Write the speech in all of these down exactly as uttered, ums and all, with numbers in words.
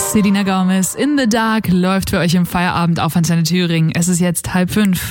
Selena Gomez, In the Dark, läuft für euch im Feierabend auf Antenne Thüringen. Es ist jetzt halb fünf.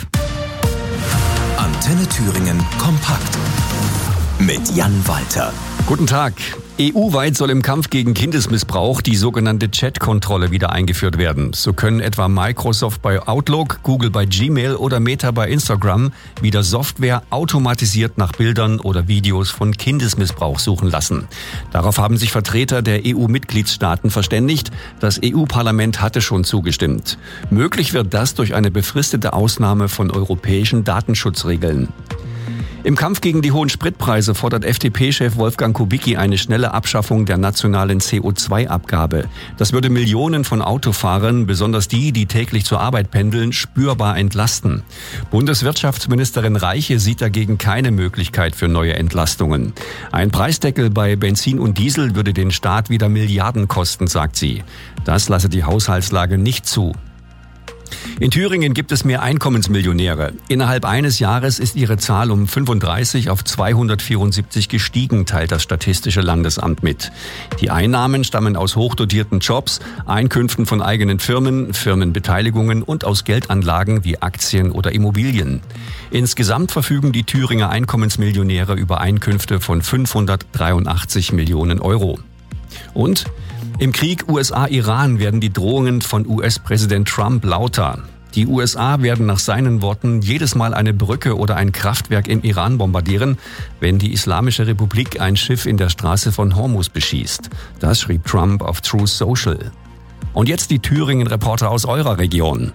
Antenne Thüringen kompakt mit Jan Walter. Guten Tag. E U-weit soll im Kampf gegen Kindesmissbrauch die sogenannte Chat-Kontrolle wieder eingeführt werden. So können etwa Microsoft bei Outlook, Google bei Gmail oder Meta bei Instagram wieder Software automatisiert nach Bildern oder Videos von Kindesmissbrauch suchen lassen. Darauf haben sich Vertreter der E U-Mitgliedstaaten verständigt. Das E U-Parlament hatte schon zugestimmt. Möglich wird das durch eine befristete Ausnahme von europäischen Datenschutzregeln. Im Kampf gegen die hohen Spritpreise fordert F D P-Chef Wolfgang Kubicki eine schnelle Abschaffung der nationalen C O zwei Abgabe. Das würde Millionen von Autofahrern, besonders die, die täglich zur Arbeit pendeln, spürbar entlasten. Bundeswirtschaftsministerin Reiche sieht dagegen keine Möglichkeit für neue Entlastungen. Ein Preisdeckel bei Benzin und Diesel würde den Staat wieder Milliarden kosten, sagt sie. Das lasse die Haushaltslage nicht zu. In Thüringen gibt es mehr Einkommensmillionäre. Innerhalb eines Jahres ist ihre Zahl um fünfunddreißig auf zweihundertvierundsiebzig gestiegen, teilt das Statistische Landesamt mit. Die Einnahmen stammen aus hochdotierten Jobs, Einkünften von eigenen Firmen, Firmenbeteiligungen und aus Geldanlagen wie Aktien oder Immobilien. Insgesamt verfügen die Thüringer Einkommensmillionäre über Einkünfte von fünfhundertdreiundachtzig Millionen Euro. Und im Krieg U S A-Iran werden die Drohungen von U S-Präsident Trump lauter. Die U S A werden nach seinen Worten jedes Mal eine Brücke oder ein Kraftwerk im Iran bombardieren, wenn die Islamische Republik ein Schiff in der Straße von Hormuz beschießt. Das schrieb Trump auf Truth Social. Und jetzt die Thüringen-Reporter aus eurer Region.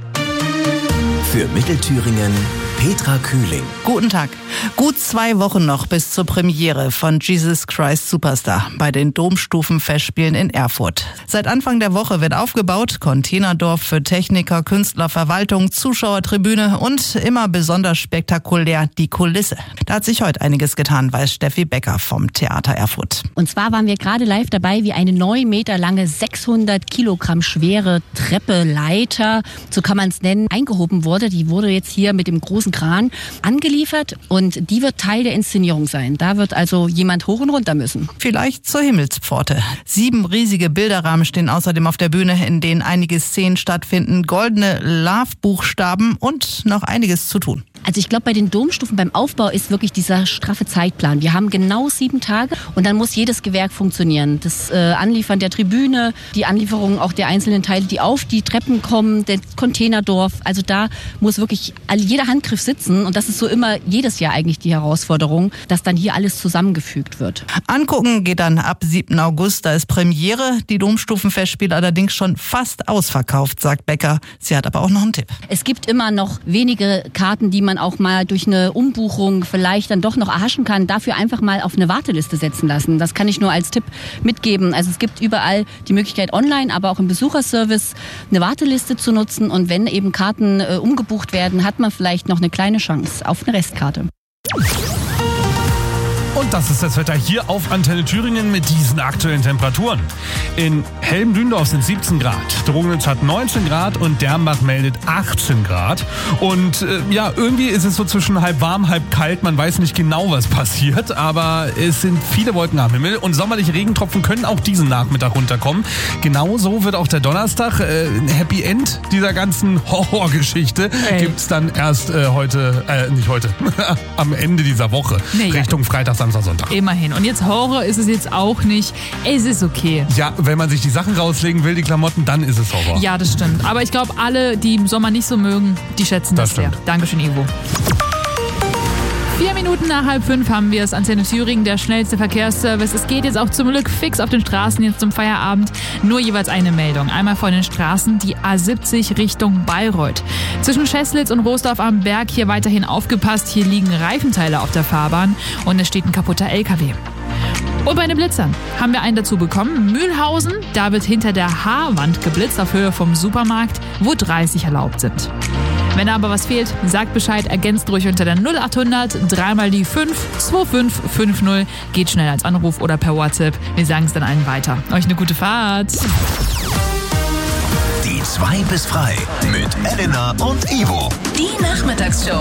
Für Mittelthüringen Petra Kühling. Guten Tag. Gut zwei Wochen noch bis zur Premiere von Jesus Christ Superstar bei den Domstufenfestspielen in Erfurt. Seit Anfang der Woche wird aufgebaut, Containerdorf für Techniker, Künstler, Verwaltung, Zuschauertribüne und immer besonders spektakulär die Kulisse. Da hat sich heute einiges getan, weiß Steffi Becker vom Theater Erfurt. Und zwar waren wir gerade live dabei, wie eine neun Meter lange, sechshundert Kilogramm schwere Treppe, Leiter, so kann man es nennen, eingehoben wurde. Die wurde jetzt hier mit dem großen Kran angeliefert und die wird Teil der Inszenierung sein. Da wird also jemand hoch und runter müssen. Vielleicht zur Himmelspforte. Sieben riesige Bilderrahmen stehen außerdem auf der Bühne, in denen einige Szenen stattfinden, goldene Love-Buchstaben und noch einiges zu tun. Also ich glaube, bei den Domstufen beim Aufbau ist wirklich dieser straffe Zeitplan. Wir haben genau sieben Tage und dann muss jedes Gewerk funktionieren. Das äh, Anliefern der Tribüne, die Anlieferung auch der einzelnen Teile, die auf die Treppen kommen, der Containerdorf. Also da muss wirklich jeder Handgriff sitzen und das ist so immer jedes Jahr eigentlich die Herausforderung, dass dann hier alles zusammengefügt wird. Angucken geht dann ab siebten August, da ist Premiere. Die Domstufenfestspiele allerdings schon fast ausverkauft, sagt Becker. Sie hat aber auch noch einen Tipp. Es gibt immer noch wenige Karten, die man auch mal durch eine Umbuchung vielleicht dann doch noch erhaschen kann, dafür einfach mal auf eine Warteliste setzen lassen. Das kann ich nur als Tipp mitgeben. Also es gibt überall die Möglichkeit online, aber auch im Besucherservice eine Warteliste zu nutzen und wenn eben Karten äh, umgebucht werden, hat man vielleicht noch eine kleine Chance auf eine Restkarte. Und das ist das Wetter hier auf Antenne Thüringen mit diesen aktuellen Temperaturen. In Helm-Dündorf sind siebzehn Grad, Drogenitz hat neunzehn Grad und Dernbach meldet achtzehn Grad. Und äh, ja, irgendwie ist es so zwischen halb warm, halb kalt. Man weiß nicht genau, was passiert, aber es sind viele Wolken am Himmel und sommerliche Regentropfen können auch diesen Nachmittag runterkommen. Genauso wird auch der Donnerstag äh, ein Happy End dieser ganzen Horrorgeschichte. Gibt es dann erst äh, heute, äh, nicht heute, am Ende dieser Woche, nee, Richtung ja. Freitag, Samstag, Sonntag. Immerhin. Und jetzt Horror ist es jetzt auch nicht. Es ist okay. Ja, wenn man sich die Sachen rauslegen will, die Klamotten, dann ist es Horror. Ja, das stimmt. Aber ich glaube, alle, die im Sommer nicht so mögen, die schätzen das, das sehr. Dankeschön, Ivo. Vier Minuten nach halb fünf haben wir es. Antenne Thüringen, der schnellste Verkehrsservice. Es geht jetzt auch zum Glück fix auf den Straßen jetzt zum Feierabend. Nur jeweils eine Meldung. Einmal von den Straßen die A siebzig Richtung Bayreuth. Zwischen Scheßlitz und Rosdorf am Berg hier weiterhin aufgepasst. Hier liegen Reifenteile auf der Fahrbahn und es steht ein kaputter L K W. Und bei den Blitzern haben wir einen dazu bekommen. Mühlhausen, da wird hinter der Haarwand geblitzt auf Höhe vom Supermarkt, wo dreißig erlaubt sind. Wenn da aber was fehlt, sagt Bescheid, ergänzt ruhig unter der null achthundert, dreimal die fünf, zwei fünf fünf null. Geht schnell als Anruf oder per WhatsApp. Wir sagen es dann allen weiter. Euch eine gute Fahrt. Die zwei bis frei mit Elena und Ivo. Die Nachmittagsshow.